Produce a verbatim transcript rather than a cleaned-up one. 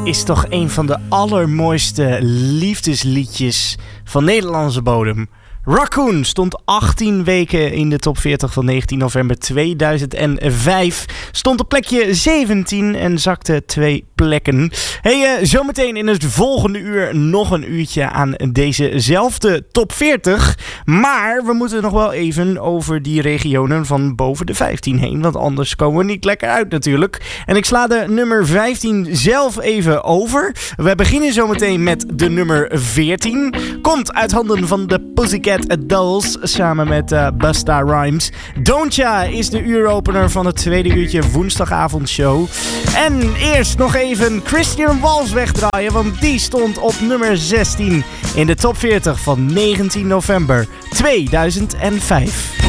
is toch een van de allermooiste liefdesliedjes van Nederlandse bodem. Raccoon stond achttien weken in de top veertig van negentien november tweeduizend vijf. Stond op plekje zeventien en zakte twee plekken. Hey, uh, zometeen in het volgende uur nog een uurtje aan dezezelfde top veertig. Maar we moeten nog wel even over die regionen van boven de vijftien heen. Want anders komen we niet lekker uit natuurlijk. En ik sla de nummer vijftien zelf even over. We beginnen zometeen met de nummer veertien. Komt uit handen van de Pussycat Dolls samen met uh, Busta Rhymes. Don't Ya is de uuropener van het tweede uurtje woensdagavondshow. En eerst nog even Christian Walls wegdraaien, want die stond op nummer zestien in de top veertig van negentien november tweeduizend vijf.